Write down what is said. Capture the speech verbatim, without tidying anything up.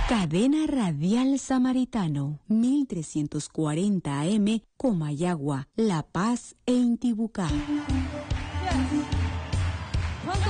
Cadena Radial Samaritano, mil trescientos cuarenta A M, Comayagua, La Paz e Intibucá.